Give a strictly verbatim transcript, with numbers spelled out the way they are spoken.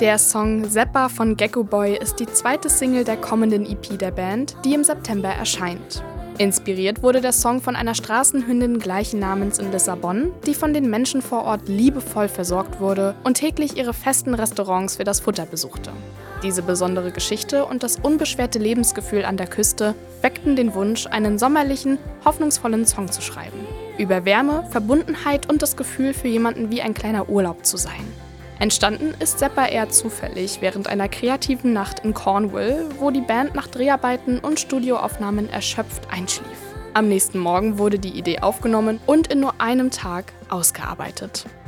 Der Song Zeppa von Gecko Boy ist die zweite Single der kommenden E P der Band, die im September erscheint. Inspiriert wurde der Song von einer Straßenhündin gleichen Namens in Lissabon, die von den Menschen vor Ort liebevoll versorgt wurde und täglich ihre festen Restaurants für das Futter besuchte. Diese besondere Geschichte und das unbeschwerte Lebensgefühl an der Küste weckten den Wunsch, einen sommerlichen, hoffnungsvollen Song zu schreiben. Über Wärme, Verbundenheit und das Gefühl, für jemanden wie ein kleiner Urlaub zu sein. Entstanden ist Zeppa eher zufällig während einer kreativen Nacht in Cornwall, wo die Band nach Dreharbeiten und Studioaufnahmen erschöpft einschlief. Am nächsten Morgen wurde die Idee aufgenommen und in nur einem Tag ausgearbeitet.